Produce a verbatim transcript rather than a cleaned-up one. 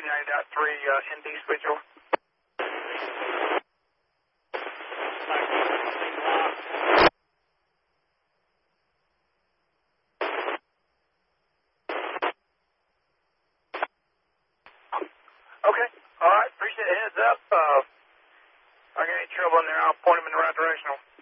ninety point three uh, N D switch over. Okay, all right, appreciate the heads up. Uh, if I get any trouble in there, I'll point them in the right direction.